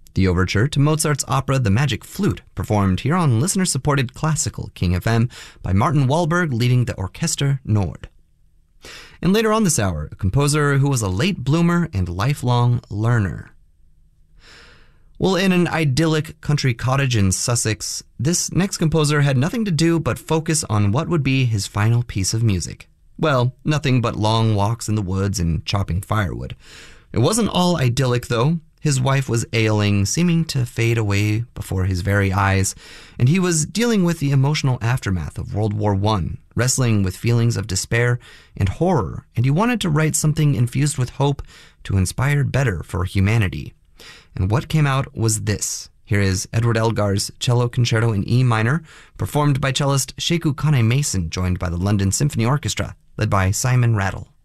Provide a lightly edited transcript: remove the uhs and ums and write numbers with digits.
The overture to Mozart's opera The Magic Flute, performed here on listener-supported classical King FM by Martin Wahlberg leading the Orchester Nord. And later on this hour, a composer who was a late bloomer and lifelong learner. Well, in an idyllic country cottage in Sussex, this next composer had nothing to do but focus on what would be his final piece of music. Well, nothing but long walks in the woods and chopping firewood. It wasn't all idyllic, though. His wife was ailing, seeming to fade away before his very eyes, and he was dealing with the emotional aftermath of World War I, wrestling with feelings of despair and horror, and he wanted to write something infused with hope to inspire better for humanity. And what came out was this. Here is Edward Elgar's Cello Concerto in E minor, performed by cellist Sheku Kane Mason, joined by the London Symphony Orchestra, led by Simon Rattle.